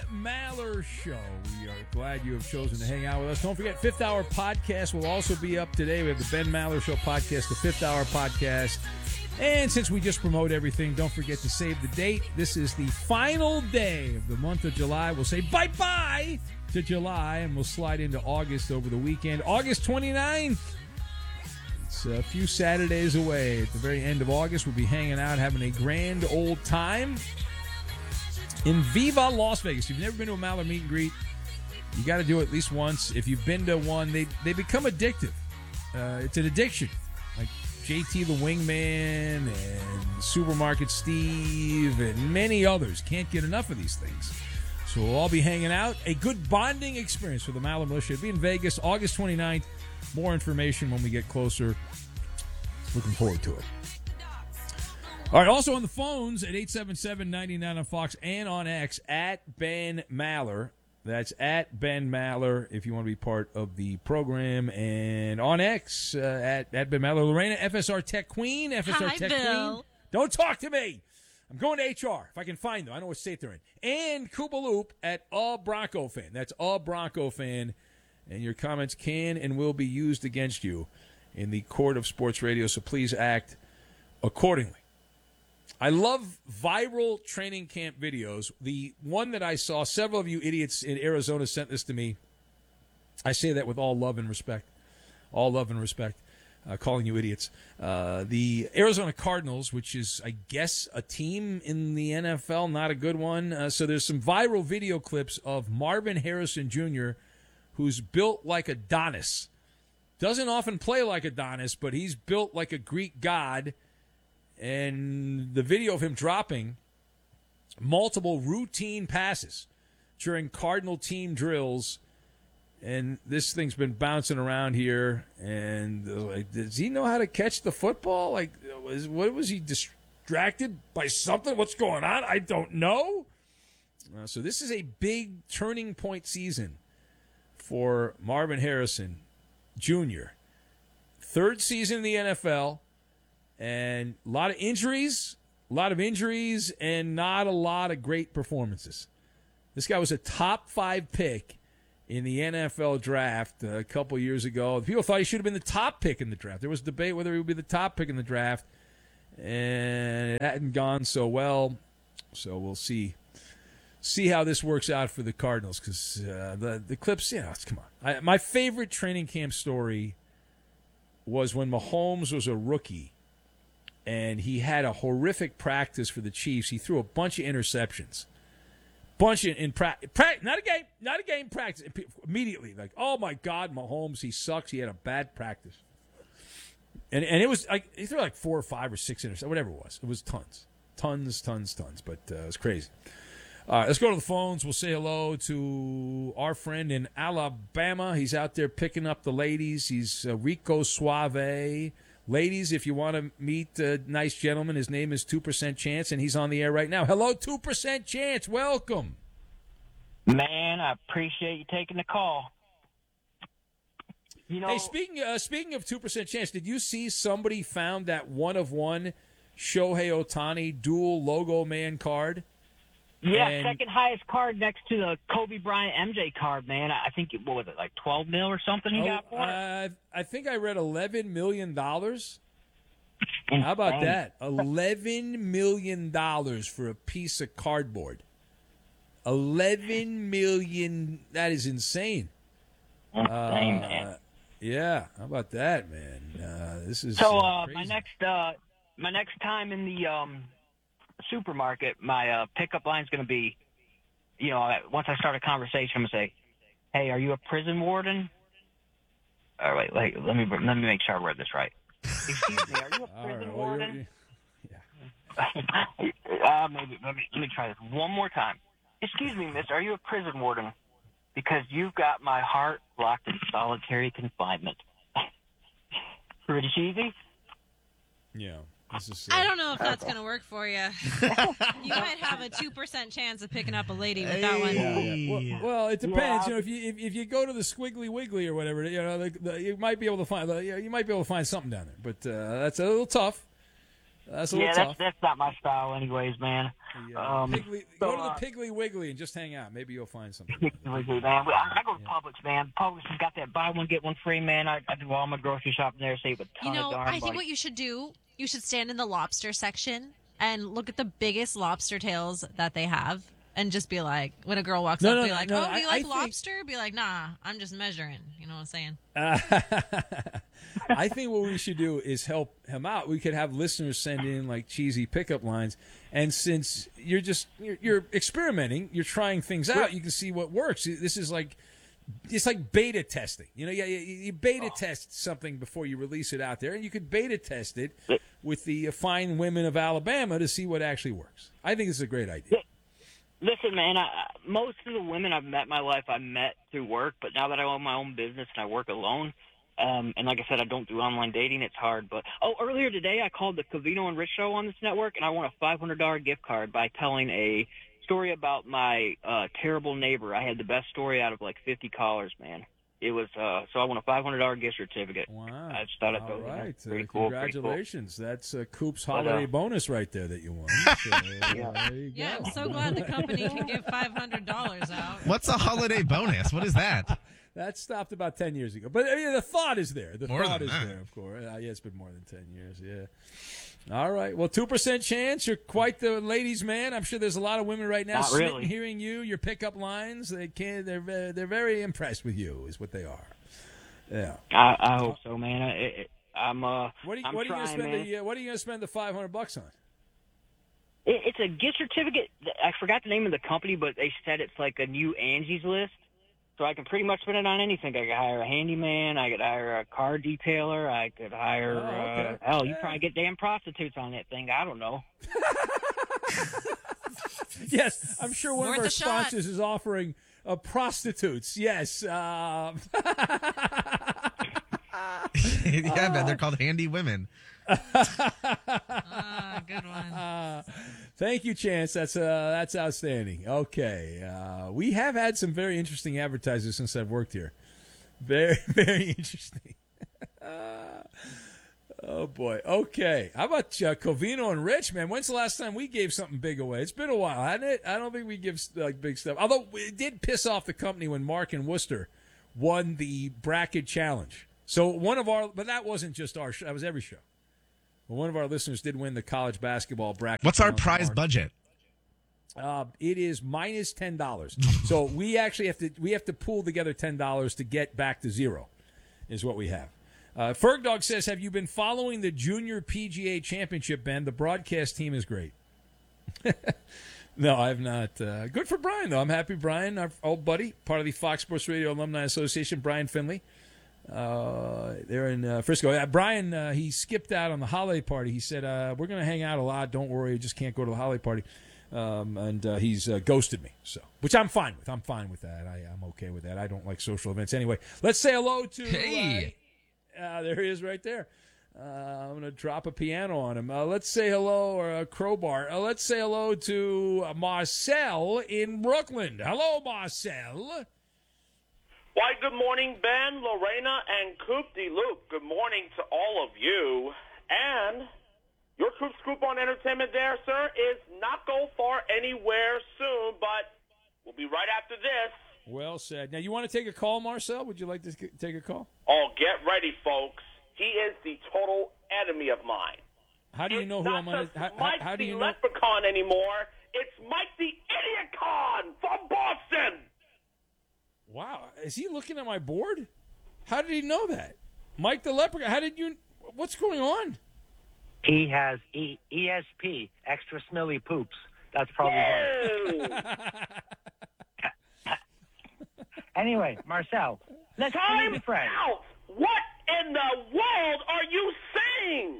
Maller Show. We are glad you have chosen to hang out with us. Don't forget, Fifth Hour Podcast will also be up today. We have the Ben Maller Show podcast, the Fifth Hour Podcast. And since we just promote everything, don't forget to save the date. This is the final day of the month of July. We'll say bye-bye to July, and we'll slide into August over the weekend. August 29th. It's a few Saturdays away. At the very end of August, we'll be hanging out, having a grand old time in Viva Las Vegas. If you've never been to a Maller meet and greet, you got to do it at least once. If you've been to one, they become addictive. It's an addiction. Like JT the Wingman and Supermarket Steve and many others can't get enough of these things. So we'll all be hanging out. A good bonding experience for the Maller Militia. It'll be in Vegas, August 29th. More information when we get closer. Looking forward to it. All right, also on the phones at 877-99 on Fox and on X at Ben Maller. That's at Ben Maller if you want to be part of the program. And on X at Ben Maller. Lorena, FSR Tech Queen. FSR Hi, Tech Bill. Queen. Don't talk to me. I'm going to HR if I can find them. I know what state they're in. And Koopaloop at A Bronco Fan. That's A Bronco Fan. And your comments can and will be used against you in the court of sports radio, so please act accordingly. I love viral training camp videos. The one that I saw, several of you idiots in Arizona sent this to me. I say that with all love and respect. All love and respect, calling you idiots. The Arizona Cardinals, which is, I guess, a team in the NFL, not a good one. So there's some viral video clips of Marvin Harrison Jr., who's built like Adonis. Doesn't often play like Adonis, but he's built like a Greek god. And the video of him dropping multiple routine passes during Cardinal team drills. And this thing's been bouncing around here. And like, does he know how to catch the football? Like, what was he distracted by something? What's going on? I don't know. So this is a big turning point season for Marvin Harrison Jr. Third season in the NFL. And a lot of injuries, and not a lot of great performances. This guy was a top 5 pick in the NFL draft a couple years ago. People thought he should have been the top pick in the draft. There was debate whether he would be the top pick in the draft, and it hadn't gone so well. So we'll see how this works out for the Cardinals, because the clips, come on. My favorite training camp story was when Mahomes was a rookie. And he had a horrific practice for the Chiefs. He threw a bunch of interceptions. Not a game, practice. Immediately, like, oh, my God, Mahomes, he sucks. He had a bad practice. And it was like, he threw like 4 or 5 or 6 interceptions, whatever it was. It was tons. But it was crazy. All right, let's go to the phones. We'll say hello to our friend in Alabama. He's out there picking up the ladies. He's Rico Suave. Ladies, if you want to meet a nice gentleman, his name is 2% Chance, and he's on the air right now. Hello, 2% Chance. Welcome. Man, I appreciate you taking the call. Hey, speaking of 2% Chance, did you see somebody found that one-of-one Shohei Ohtani dual logo man card? Yeah, second highest card next to the Kobe Bryant MJ card, man. I think, what was it, like $12 million or something he got for it? I think I read $11 million. Insane. How about that? $11 million for a piece of cardboard. $11 million. That is insane. Insane, man. Yeah, how about that, man? This is so. Crazy. My next time in the supermarket, my pickup line is going to be, once I start a conversation, I'm going to say, "Hey, are you a prison warden?" All right, let me make sure I read this right. Excuse me, are you a prison warden? Yeah. Maybe let me try this one more time. Excuse me, miss, are you a prison warden? Because you've got my heart locked in solitary confinement. Pretty cheesy? Yeah. I don't know if that's going to work for you. You might have a 2% chance of picking up a lady with that one. Yeah. Well, it depends. Yeah. If you go to the Squiggly Wiggly or whatever, you might be able to find something down there. But that's a little tough. That's a little tough. That's not my style, anyways, man. Yeah. Go to the Piggly Wiggly and just hang out. Maybe you'll find something. Man. I go to Publix, man. Publix has got that buy one get one free, man. I do all my grocery shopping there, save a ton of darn I think money. what you should do, you should stand in the lobster section and look at the biggest lobster tails that they have. And just be like, when a girl walks up, be like, "Oh, do you like lobster?" Be like, "Nah, I'm just measuring." You know what I'm saying? I think what we should do is help him out. We could have listeners send in like cheesy pickup lines, and since you're experimenting, you're trying things out. You can see what works. This is like it's like beta testing. You beta test something before you release it out there, and you could beta test it with the fine women of Alabama to see what actually works. I think it's a great idea. Listen, man, most of the women I've met in my life I met through work, but now that I own my own business and I work alone, and like I said, I don't do online dating, it's hard. But earlier today I called the Covino and Rich Show on this network, and I won a $500 gift card by telling a story about my terrible neighbor. I had the best story out of like 50 callers, man. It was so I won a $500 gift certificate. Wow! I just thought All right, pretty cool. Congratulations! Cool. That's Coop's holiday bonus right there that you won. So, there you go. I'm so glad the company can give $500 out. What's a holiday bonus? What is that? That stopped about 10 years ago, but the thought is there. The more thought is that. there, of course. Yeah, it's been more than 10 years. Yeah. All right. Well, 2% chance. You're quite the ladies' man. I'm sure there's a lot of women right now really. hearing you, your pickup lines. They're very impressed with you, is what they are. Yeah. I hope so, man. I'm What are you trying, going to spend man. What are you going to spend the $500 on? It's a gift certificate. I forgot the name of the company, but they said it's like a new Angie's List. So I can pretty much spend it on anything. I could hire a handyman. I could hire a car detailer. I could hire, you probably get damn prostitutes on that thing. I don't know. Yes, I'm sure one of Worth our a shot. sponsors is offering prostitutes. Yes. Yeah, man, they're called handy women. Good one. Thank you, Chance. That's outstanding. Okay, we have had some very interesting advertisers since I've worked here. Very, very interesting. Oh boy. Okay, how about Covino and Rich, man? When's the last time we gave something big away? It's been a while, hasn't it? I don't think we give like big stuff. Although it did piss off the company when Mark and Worcester won the bracket challenge. So but that wasn't just our show. That was every show. Well, one of our listeners did win the college basketball bracket. What's our challenge, prize Mark. budget? It is minus $10. So we actually have to pool together $10 to get back to zero, is what we have. Fergdog says, "Have you been following the Junior PGA Championship, Ben? The broadcast team is great." No, I have not. Good for Brian, though. I'm happy Brian, our old buddy, part of the Fox Sports Radio Alumni Association, Brian Finley. They're in Frisco. Brian, he skipped out on the holiday party. He said, we're going to hang out a lot. Don't worry. Just can't go to the holiday party. And he's ghosted me, which I'm fine with. I'm fine with that. I'm okay with that. I don't like social events anyway. Let's say hello to... Hey! There he is right there. I'm going to drop a piano on him. Let's say hello, or a crowbar. Let's say hello to Marcel in Brooklyn. Hello, Marcel. Why, good morning, Ben, Lorena, and Coop de Loop. Good morning to all of you. And your Coop Scoop on Entertainment there, sir, is not go far anywhere soon, but we'll be right after this. Well said. Now, you want to take a call, Marcel? Would you like to take a call? Oh, get ready, folks. He is the total enemy of mine. How do you know who I'm on? Mike How do the you know? Leprechaun anymore. It's Mike the Idiot Con from Boston. Wow, is he looking at my board? How did he know that? Mike the Leprechaun. How did you? What's going on? He has ESP, extra smelly poops. That's probably why. Anyway, Marcel, let's Time be friends. out. What in the world are you saying?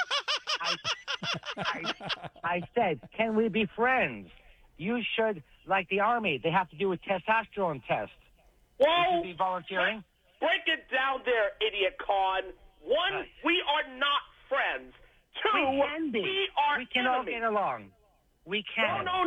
I said, can we be friends? You should, like the Army, they have to do a testosterone test. You Well, should be volunteering. break it down there, Idiot Con. One, we are not friends. Two, We can be. we are We can all enemies. get along. We can. No.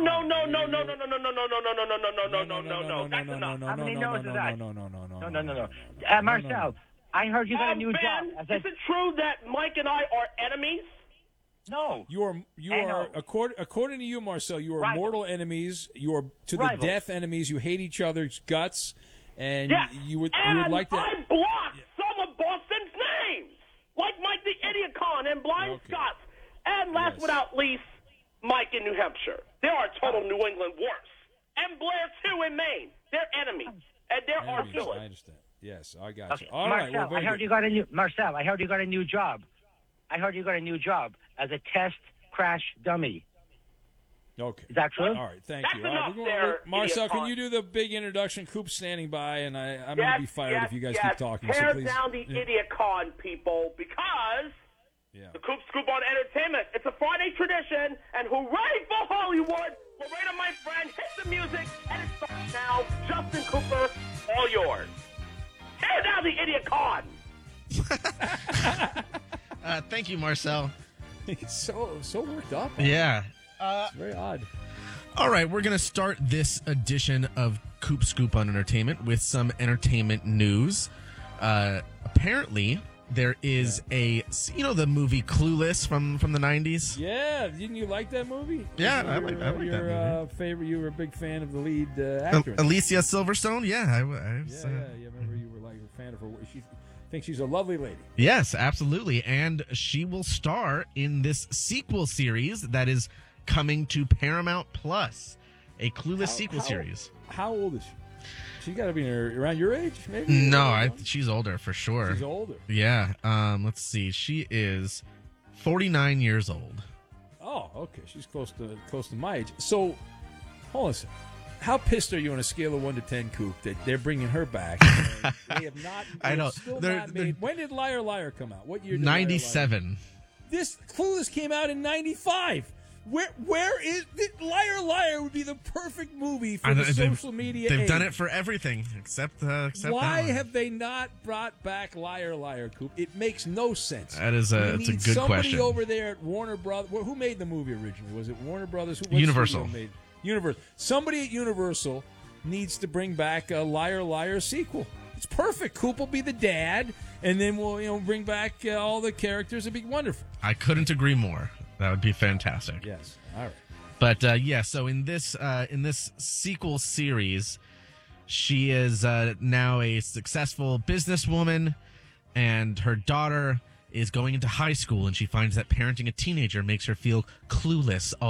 That's enough. How many no's is that? No. No. Marcel, I heard you got a new Ben, job. is it true that Mike and I are enemies? No. You are according to you, Marcel. You are mortal enemies. You are to the death enemies. You hate each other's guts, and you would like to. I blocked some of Boston's names, like Mike the Idiocon and Blind Scots, and last but not least, Mike in New Hampshire. They are total New England worse, and Blair too in Maine. They're enemies, and they're our villains. I understand. Yes, I got you. All right. Marcel, I heard you got a new Marcel. I heard you got a new job. I heard you got a new job as a test crash dummy. Okay. Is that true? All right, thank you. Enough Marcel, can you do the big introduction? Coop's standing by, and I'm going to be fired if you guys keep talking. Tear so please. down the Idiocon, people, because the Coop Scoop on Entertainment, it's a Friday tradition, and hooray for Hollywood! Lorena, my friend, hit the music, and it starts now. Justin Cooper, all yours. Tear down the Idiocon! Thank you, Marcel. He's so worked up. Yeah. It's very odd. All right, we're going to start this edition of Coop Scoop on Entertainment with some entertainment news. Apparently, there is the movie Clueless from the 90s? Yeah, didn't you like that movie? Yeah, I like that movie. You were a big fan of the lead actress. Alicia Silverstone? Yeah, I was. Yeah, you remember you were like a fan of her. She thinks she's a lovely lady. Yes, absolutely. And she will star in this sequel series that is coming to Paramount Plus, a Clueless sequel series. How old is she? She's got to be around your age, maybe? No, she's older for sure. She's older. Yeah. Let's see. She is 49 years old. Oh, okay. She's close to my age. So, hold on a second. How pissed are you on a scale of 1 to 10, Coop, that they're bringing her back? They have not. I know. Still not made. When did Liar Liar come out? What year? Did 97. This Clueless came out in 95. Where is Liar Liar would be the perfect movie for the social media They've age. done it for everything except why have they not brought back Liar Liar, Coop? It makes no sense. That is it's a good somebody question. Over there at Warner Brothers. Who made the movie originally? Was it Warner Brothers? Universal. Universal. Somebody at Universal needs to bring back a Liar Liar sequel. It's perfect. Coop will be the dad, and then we'll bring back all the characters. It'd be wonderful. I couldn't agree more. That would be fantastic. Yes. All right. But so in this sequel series, she is now a successful businesswoman, and her daughter is going into high school, and she finds that parenting a teenager makes her feel clueless